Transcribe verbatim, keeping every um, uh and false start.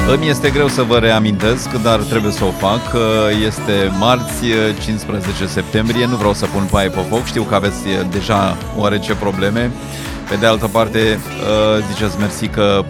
Îmi este greu să vă reamintesc, dar trebuie să o fac. Este marți, cincisprezece septembrie. Nu vreau să pun paie pe foc. Știu că aveți deja oarece probleme. Pe de altă parte, ziceți mersi că